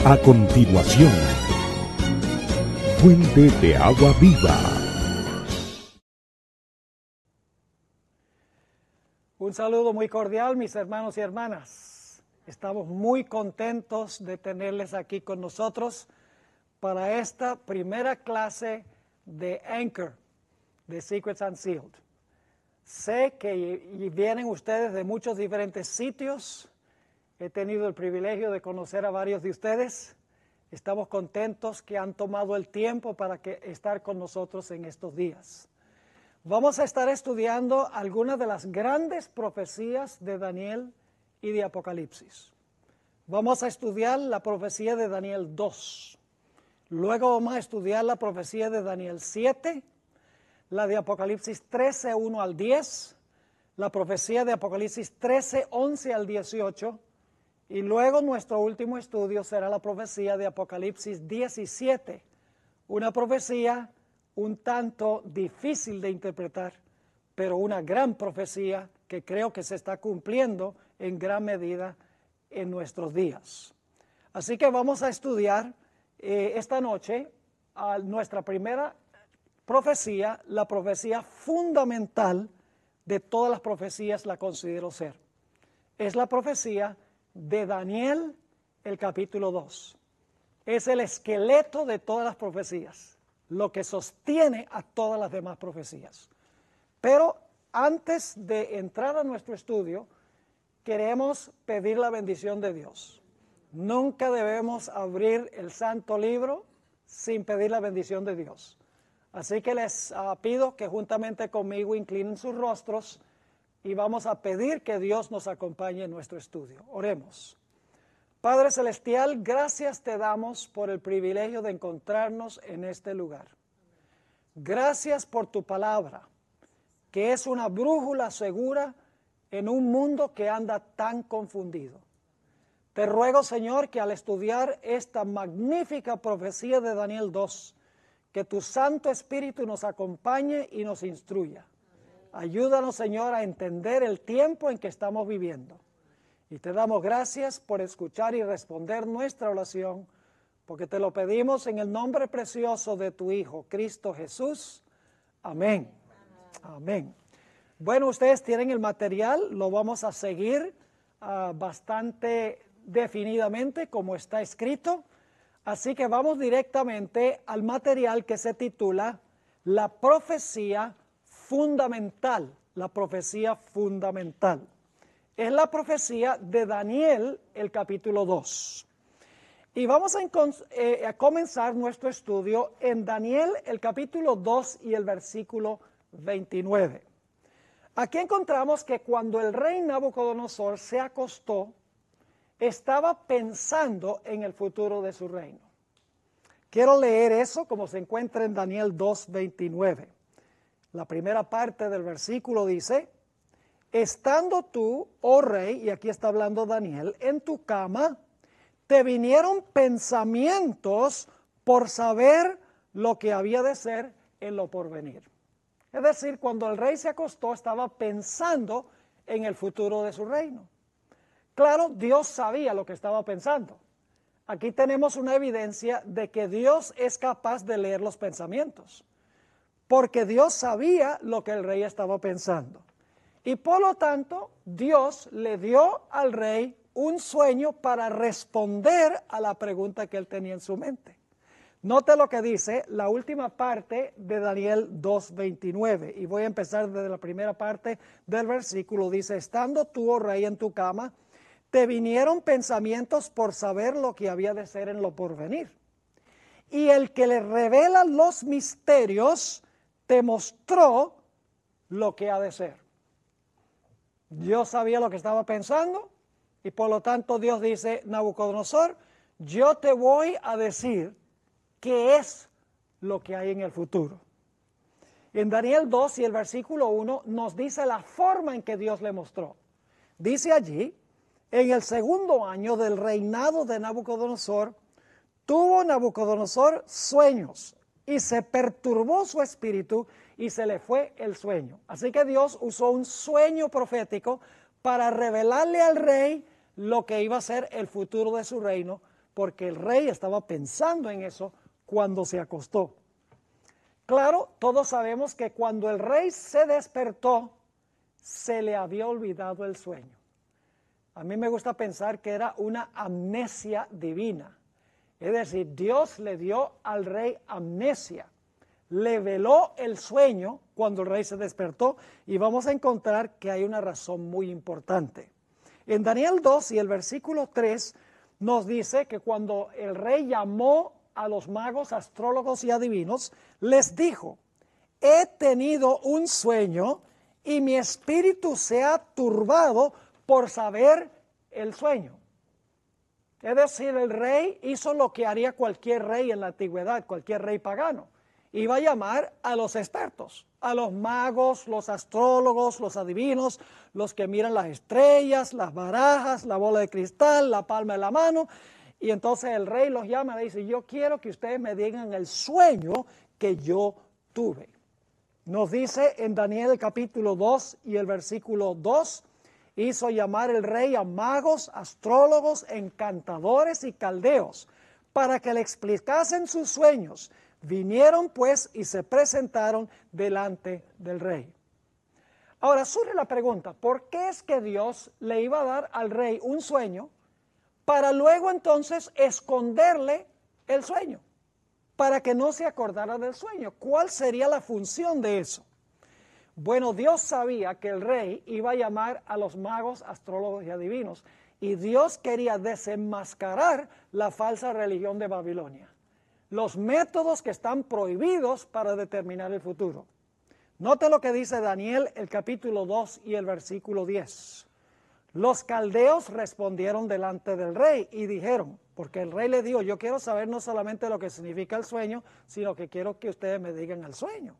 A continuación, Fuente de Agua Viva. Un saludo muy cordial, mis hermanos y hermanas. Estamos muy contentos de tenerles aquí con nosotros para esta primera clase de Anchor, de Secrets Unsealed. Sé que vienen ustedes de muchos diferentes sitios. He tenido el privilegio de conocer a varios de ustedes. Estamos contentos que han tomado el tiempo para estar con nosotros en estos días. Vamos a estar estudiando algunas de las grandes profecías de Daniel y de Apocalipsis. Vamos a estudiar la profecía de Daniel 2. Luego vamos a estudiar la profecía de Daniel 7, la de Apocalipsis 13, 1 al 10, la profecía de Apocalipsis 13, 11 al 18, y luego nuestro último estudio será la profecía de Apocalipsis 17, una profecía un tanto difícil de interpretar, pero una gran profecía que creo que se está cumpliendo en gran medida en nuestros días. Así que vamos a estudiar esta noche nuestra primera profecía, la profecía fundamental de todas las profecías la considero ser. Es la profecía de Daniel, el capítulo 2. Es el esqueleto de todas las profecías, lo que sostiene a todas las demás profecías. Pero antes de entrar a nuestro estudio, queremos pedir la bendición de Dios. Nunca debemos abrir el santo libro sin pedir la bendición de Dios. Así que les pido que juntamente conmigo inclinen sus rostros y vamos a pedir que Dios nos acompañe en nuestro estudio. Oremos. Padre Celestial, gracias te damos por el privilegio de encontrarnos en este lugar. Gracias por tu palabra, que es una brújula segura en un mundo que anda tan confundido. Te ruego, Señor, que al estudiar esta magnífica profecía de Daniel 2, que tu Santo Espíritu nos acompañe y nos instruya. Ayúdanos, Señor, a entender el tiempo en que estamos viviendo. Y te damos gracias por escuchar y responder nuestra oración, porque te lo pedimos en el nombre precioso de tu Hijo, Cristo Jesús. Amén. Amén. Bueno, ustedes tienen el material, lo vamos a seguir bastante definidamente como está escrito. Así que vamos directamente al material que se titula La profecía fundamental. La profecía fundamental. Es la profecía de Daniel, el capítulo 2. Y vamos a comenzar nuestro estudio en Daniel, el capítulo 2 y el versículo 29. Aquí encontramos que cuando el rey Nabucodonosor se acostó, estaba pensando en el futuro de su reino. Quiero leer eso como se encuentra en Daniel 2:29. La primera parte del versículo dice: estando tú, oh rey, y aquí está hablando Daniel, en tu cama, te vinieron pensamientos por saber lo que había de ser en lo porvenir. Es decir, cuando el rey se acostó, estaba pensando en el futuro de su reino. Claro, Dios sabía lo que estaba pensando. Aquí tenemos una evidencia de que Dios es capaz de leer los pensamientos, porque Dios sabía lo que el rey estaba pensando. Y por lo tanto, Dios le dio al rey un sueño para responder a la pregunta que él tenía en su mente. Note lo que dice la última parte de Daniel 2:29, y voy a empezar desde la primera parte del versículo. Dice: estando tú, oh rey, en tu cama, te vinieron pensamientos por saber lo que había de ser en lo porvenir. Y el que le revela los misterios te mostró lo que ha de ser. Dios sabía lo que estaba pensando y por lo tanto Dios dice: Nabucodonosor, yo te voy a decir qué es lo que hay en el futuro. En Daniel 2 y el versículo 1 nos dice la forma en que Dios le mostró. Dice allí: en el segundo año del reinado de Nabucodonosor, tuvo Nabucodonosor sueños y se perturbó su espíritu y se le fue el sueño. Así que Dios usó un sueño profético para revelarle al rey lo que iba a ser el futuro de su reino, porque el rey estaba pensando en eso cuando se acostó. Claro, todos sabemos que cuando el rey se despertó, se le había olvidado el sueño. A mí me gusta pensar que era una amnesia divina. Es decir, Dios le dio al rey amnesia. Le veló el sueño cuando el rey se despertó, y vamos a encontrar que hay una razón muy importante. En Daniel 2 y el versículo 3 nos dice que cuando el rey llamó a los magos, astrólogos y adivinos, les dijo: he tenido un sueño y mi espíritu se ha turbado por saber el sueño. Es decir, el rey hizo lo que haría cualquier rey en la antigüedad, cualquier rey pagano. Iba a llamar a los expertos, a los magos, los astrólogos, los adivinos, los que miran las estrellas, las barajas, la bola de cristal, la palma de la mano. Y entonces el rey los llama y le dice: yo quiero que ustedes me digan el sueño que yo tuve. Nos dice en Daniel el capítulo 2 y el versículo 2, hizo llamar el rey a magos, astrólogos, encantadores y caldeos para que le explicasen sus sueños. Vinieron pues y se presentaron delante del rey. Ahora surge la pregunta: ¿por qué es que Dios le iba a dar al rey un sueño para luego entonces esconderle el sueño, para que no se acordara del sueño? ¿Cuál sería la función de eso? Bueno, Dios sabía que el rey iba a llamar a los magos, astrólogos y adivinos, y Dios quería desenmascarar la falsa religión de Babilonia, los métodos que están prohibidos para determinar el futuro. Note lo que dice Daniel, el capítulo 2 y el versículo 10. Los caldeos respondieron delante del rey y dijeron, porque el rey le dijo: yo quiero saber no solamente lo que significa el sueño, sino que quiero que ustedes me digan el sueño.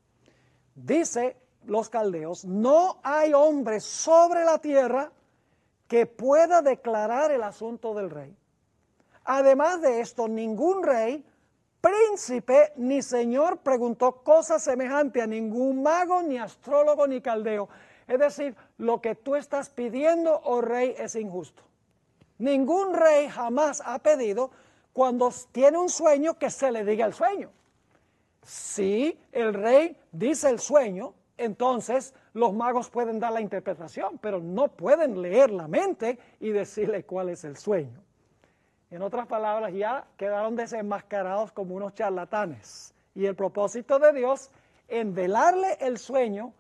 Dice los caldeos: no hay hombre sobre la tierra que pueda declarar el asunto del rey. Además de esto, ningún rey, príncipe ni señor preguntó cosa semejante a ningún mago, ni astrólogo, ni caldeo. Es decir, lo que tú estás pidiendo, oh rey, es injusto. Ningún rey jamás ha pedido, cuando tiene un sueño, que se le diga el sueño. Si el rey dice el sueño, entonces los magos pueden dar la interpretación, pero no pueden leer la mente y decirle cuál es el sueño. En otras palabras, ya quedaron desenmascarados como unos charlatanes. Y el propósito de Dios en velarle el sueño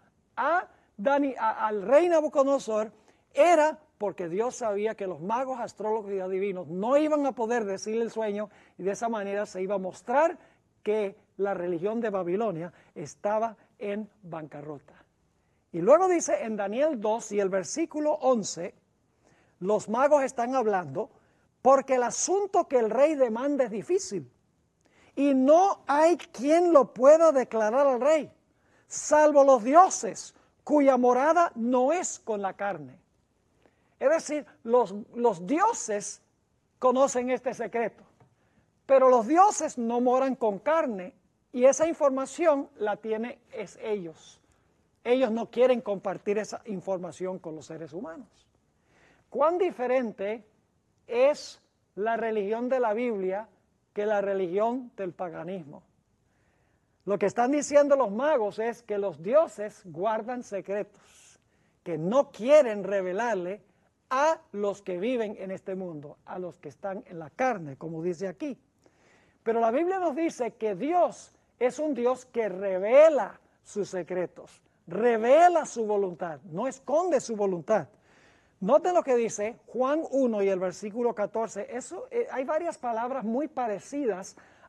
al rey Nabucodonosor era porque Dios sabía que los magos, astrólogos y adivinos no iban a poder decirle el sueño, y de esa manera se iba a mostrar que la religión de Babilonia estaba en bancarrota. Y luego dice en Daniel 2 y el versículo 11, los magos están hablando porque el asunto que el rey demanda es difícil y no hay quien lo pueda declarar al rey, salvo los dioses, cuya morada no es con la carne. Es decir, los dioses conocen este secreto, pero los dioses no moran con carne, y esa información la tienen ellos. Ellos no quieren compartir esa información con los seres humanos. ¿Cuán diferente es la religión de la Biblia que la religión del paganismo? Lo que están diciendo los magos es que los dioses guardan secretos, que no quieren revelarle a los que viven en este mundo, a los que están en la carne, como dice aquí. Pero la Biblia nos dice que Dios es un Dios que revela sus secretos, revela su voluntad, no esconde su voluntad. Noten lo que dice Juan 1 y el versículo 14. Hay varias palabras muy parecidas